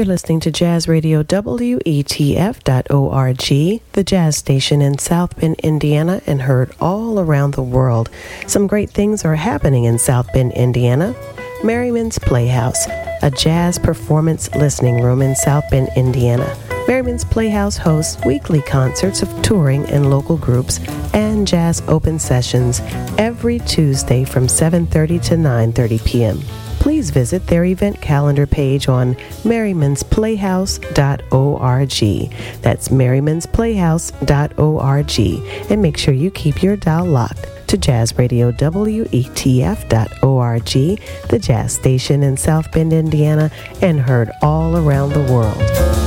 You're listening to Jazz Radio WETF.org, the jazz station in South Bend, Indiana, and heard all around the world. Some great things are happening in South Bend, Indiana. Merriman's Playhouse, a jazz performance listening room in South Bend, Indiana. Merriman's Playhouse hosts weekly concerts of touring and local groups and jazz open sessions every Tuesday from 7:30 to 9:30 p.m. Please visit their event calendar page on merrimansplayhouse.org. That's merrimansplayhouse.org. And make sure you keep your dial locked to Jazz Radio WETF.org, the jazz station in South Bend, Indiana, and heard all around the world.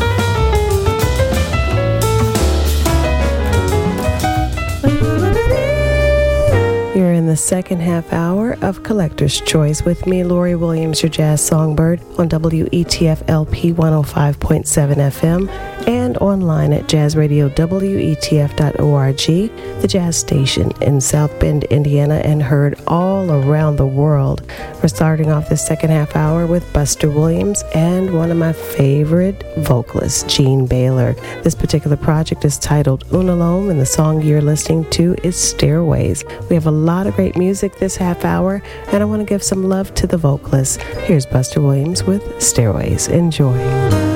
You're in the second half hour of Collector's Choice with me, Lori Williams, your jazz songbird, on WETF LP 105.7 FM and online at jazzradiowetf.org, the jazz station in South Bend, Indiana, and heard all around the world. We're starting off this second half hour with Buster Williams and one of my favorite vocalists, Gene Baylor. This particular project is titled Unalome, and the song you're listening to is Stairways. We have a lot of great music this half hour, and I want to give some love to the vocalists. Here's Buster Williams with Stairways. Enjoy.